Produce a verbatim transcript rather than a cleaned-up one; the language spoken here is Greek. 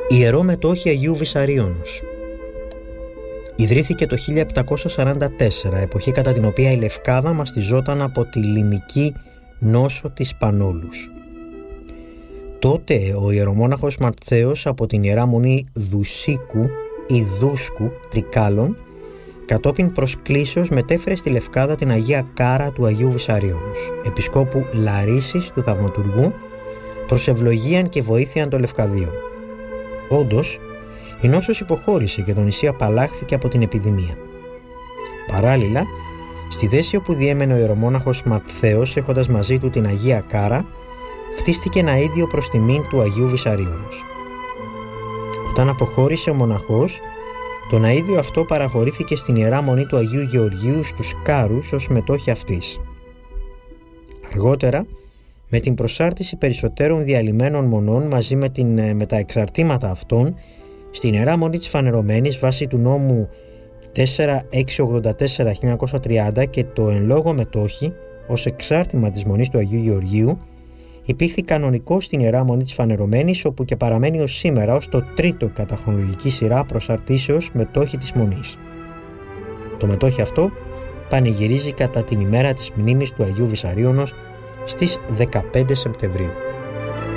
Ιερό Μετόχι Αγίου Βυσαρίωνος. Ιδρύθηκε το χίλια επτακόσια σαράντα τέσσερα, εποχή κατά την οποία η Λευκάδα μαστιζόταν από τη λιμική νόσο της Πανόλους. Τότε ο ιερομόναχος Μαρτσέος από την Ιερά Μονή Δουσίκου ή Δούσκου Τρικάλων, κατόπιν προσκλήσεως μετέφερε στη Λευκάδα την Αγία Κάρα του Αγίου Βυσαρίωνος, επισκόπου Λαρίσης του Θαυματουργού, προς ευλογίαν και βοήθειαν των Λευκαδίων. Όντως, η νόσος υποχώρησε και το νησί απαλλάχθηκε από την επιδημία. Παράλληλα, στη Δέση όπου διέμενε ο ιερομόναχος Ματθαίος, έχοντας μαζί του την Αγία Κάρα, χτίστηκε ένα ίδιο προς τιμήν του Αγίου Βυσαρίωνος. Όταν αποχώρησε ο μοναχός, το αΐδιο αυτό παραχωρήθηκε στην Ιερά Μονή του Αγίου Γεωργίου στους Κάρους ως μετόχη αυτής. Αργότερα, με την προσάρτηση περισσότερων διαλυμένων μονών μαζί με, την, με τα εξαρτήματα αυτών, στην Ιερά Μονή της Φανερωμένης βάσει του νόμου τέσσερα χιλιάδες εξακόσια ογδόντα τέσσερα χίλια εννιακόσια τριάντα και το εν λόγω μετόχη ως εξάρτημα της Μονής του Αγίου Γεωργίου, υπήρχε κανονικό στην Ιερά Μονή της Φανερωμένης, όπου και παραμένει ως σήμερα ως το τρίτο κατά χρονολογική σειρά προσαρτήσεως μετόχη της Μονής. Το μετόχι αυτό πανηγυρίζει κατά την ημέρα της μνήμης του Αγίου Βυσαρίωνος στις δεκαπέντε Σεπτεμβρίου.